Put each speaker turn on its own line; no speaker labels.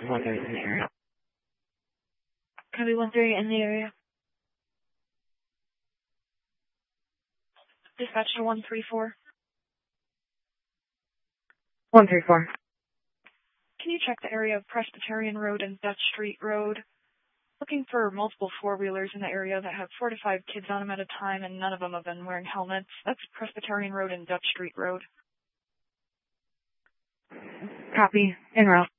130 in the area.
Copy 130 in the area. Dispatch to 134.
134.
Can you check the area of Presbyterian Road and Dutch Street Road? Looking for multiple four-wheelers in the area that have 4 to 5 kids on them at a time, and none of them have been wearing helmets. That's Presbyterian Road and Dutch Street Road.
Copy. En route.